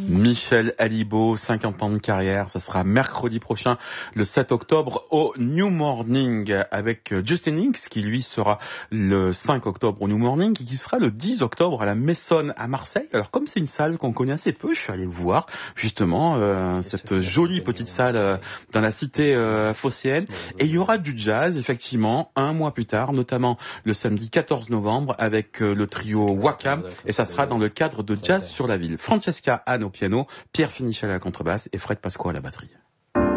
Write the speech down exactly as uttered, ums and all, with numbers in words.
Michel Alibo, cinquante ans de carrière, ça sera mercredi prochain, le sept octobre, au New Morning, avec Justin Hinks, qui lui sera le cinq octobre au New Morning, et qui sera le dix octobre à la Maison à Marseille. Alors comme c'est une salle qu'on connaît assez peu, je suis allé voir justement euh, cette jolie petite salle euh, dans la cité euh, phocéenne, et il y aura du jazz, effectivement, un mois plus tard, notamment le samedi quatorze novembre, avec euh, le trio Wakam, et ça sera dans le cadre de Jazz sur la ville. Francesca Anne au piano, Pierre Finichel à la contrebasse et Fred Pasqua à la batterie.